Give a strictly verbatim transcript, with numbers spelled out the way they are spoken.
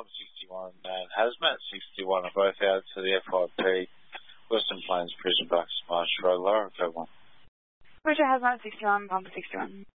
Bob sixty-one and Hazmat sixty-one are both out to the F I P Western Plains Prison Bucks March Road, Laura, go one. Roger, Hazmat sixty-one, Pumper sixty-one.